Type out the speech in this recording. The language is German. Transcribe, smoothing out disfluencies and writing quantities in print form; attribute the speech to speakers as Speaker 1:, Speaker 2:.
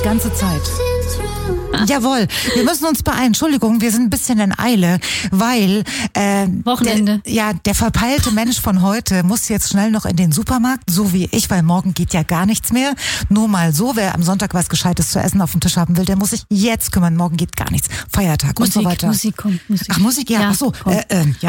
Speaker 1: ganze Zeit. Jawohl, wir müssen uns beeilen. Entschuldigung, wir sind ein bisschen in Eile, weil
Speaker 2: Wochenende.
Speaker 1: Der verpeilte Mensch von heute muss jetzt schnell noch in den Supermarkt, so wie ich, weil morgen geht ja gar nichts mehr. Nur mal so, wer am Sonntag was Gescheites zu essen auf dem Tisch haben will, der muss sich jetzt kümmern. Morgen geht gar nichts. Feiertag und so weiter.
Speaker 2: Musik kommt.
Speaker 1: Ach, Musik, ja. Ach so, ja.